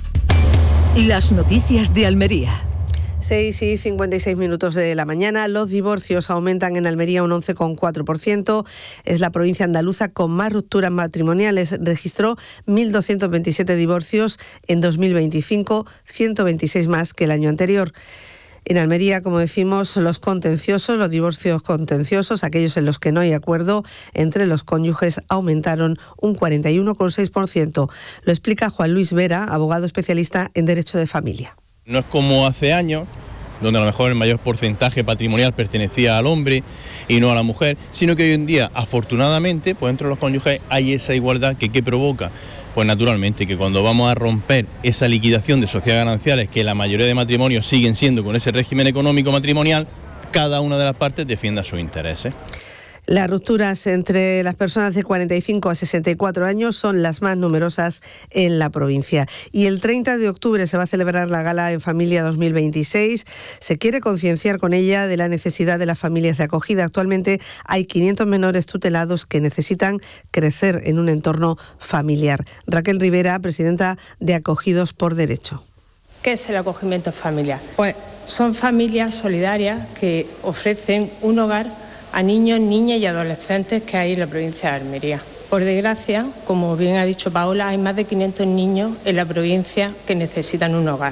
Las noticias de Almería. seis y cincuenta y seis minutos de la mañana. Los divorcios aumentan en Almería un once coma cuatro por ciento. Es la provincia andaluza con más rupturas matrimoniales. Registró mil doscientos veintisiete divorcios en dos mil veinticinco, ciento veintiséis más que el año anterior. En Almería, como decimos, los contenciosos, los divorcios contenciosos, aquellos en los que no hay acuerdo entre los cónyuges, aumentaron un cuarenta y uno coma seis por ciento. Lo explica Juan Luis Vera, abogado especialista en Derecho de Familia. No es como hace años, donde a lo mejor el mayor porcentaje patrimonial pertenecía al hombre y no a la mujer, sino que hoy en día, afortunadamente, pues entre los cónyuges hay esa igualdad que ¿qué provoca? Pues naturalmente que cuando vamos a romper esa liquidación de sociedades gananciales, que la mayoría de matrimonios siguen siendo con ese régimen económico matrimonial, cada una de las partes defienda sus intereses. Las rupturas entre las personas de cuarenta y cinco a sesenta y cuatro años son las más numerosas en la provincia. Y el treinta de octubre se va a celebrar la Gala en Familia dos mil veintiséis. Se quiere concienciar con ella de la necesidad de las familias de acogida. Actualmente hay quinientos menores tutelados que necesitan crecer en un entorno familiar. Raquel Rivera, presidenta de Acogidos por Derecho. ¿Qué es el acogimiento familiar? Pues son familias solidarias que ofrecen un hogar a niños, niñas y adolescentes que hay en la provincia de Almería. Por desgracia, como bien ha dicho Paola, hay más de quinientos niños en la provincia que necesitan un hogar.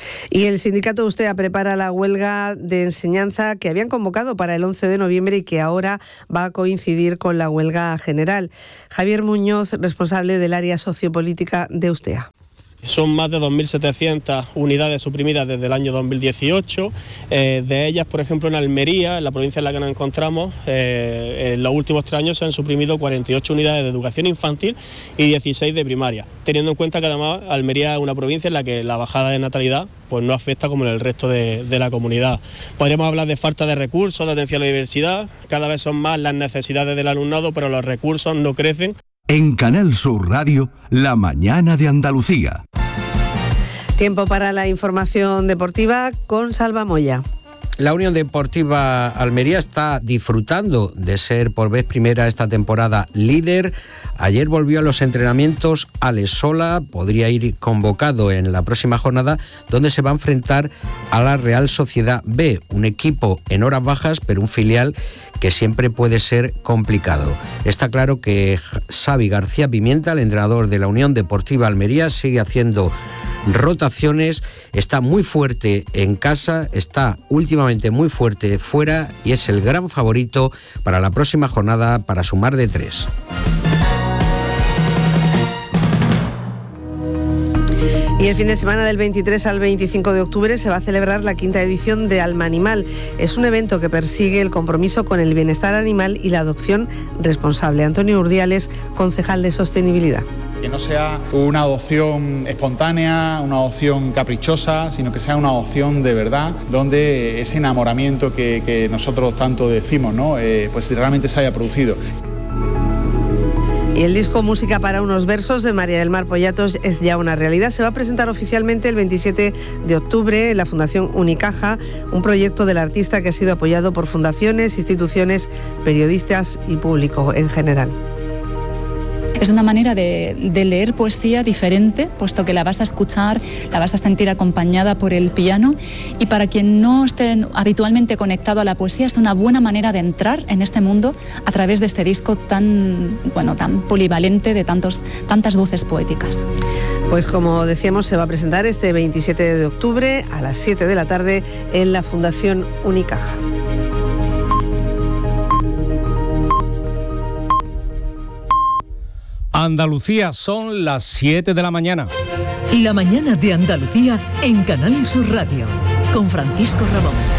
Y el sindicato Ustea prepara la huelga de enseñanza que habían convocado para el once de noviembre y que ahora va a coincidir con la huelga general. Javier Muñoz, responsable del área sociopolítica de Ustea. Son más de dos mil setecientas unidades suprimidas desde el año dos mil dieciocho. Eh, de ellas, por ejemplo, en Almería, en la provincia en la que nos encontramos, eh, en los últimos tres años se han suprimido cuarenta y ocho unidades de educación infantil y dieciséis de primaria, teniendo en cuenta que además Almería es una provincia en la que la bajada de natalidad pues no afecta como en el resto de, de la comunidad. Podríamos hablar de falta de recursos, de atención a la diversidad. Cada vez son más las necesidades del alumnado, pero los recursos no crecen. En Canal Sur Radio, La Mañana de Andalucía. Tiempo para la información deportiva con Salva Moya. La Unión Deportiva Almería está disfrutando de ser por vez primera esta temporada líder. Ayer volvió a los entrenamientos Alex Sola, podría ir convocado en la próxima jornada, donde se va a enfrentar a la Real Sociedad B, un equipo en horas bajas, pero un filial que siempre puede ser complicado. Está claro que Xavi García Pimienta, el entrenador de la Unión Deportiva Almería, sigue haciendo rotaciones, está muy fuerte en casa, está últimamente muy fuerte fuera y es el gran favorito para la próxima jornada para sumar de tres. Y el fin de semana del veintitrés al veinticinco de octubre se va a celebrar la quinta edición de Alma Animal. Es un evento que persigue el compromiso con el bienestar animal y la adopción responsable. Antonio Urdiales, concejal de Sostenibilidad. Que no sea una adopción espontánea, una adopción caprichosa, sino que sea una adopción de verdad, donde ese enamoramiento que, que nosotros tanto decimos, ¿no? Eh, pues realmente se haya producido. Y el disco Música para unos versos de María del Mar Pollatos es ya una realidad. Se va a presentar oficialmente el veintisiete de octubre en la Fundación Unicaja, un proyecto del artista que ha sido apoyado por fundaciones, instituciones, periodistas y público en general. Es una manera de, de leer poesía diferente, puesto que la vas a escuchar, la vas a sentir acompañada por el piano, y para quien no esté habitualmente conectado a la poesía es una buena manera de entrar en este mundo a través de este disco tan, bueno, tan polivalente de tantos, tantas voces poéticas. Pues como decíamos, se va a presentar este veintisiete de octubre a las siete de la tarde en la Fundación Unicaja. Andalucía, son las siete de la mañana. La mañana de Andalucía en Canal Sur Radio, con Francisco Ramón.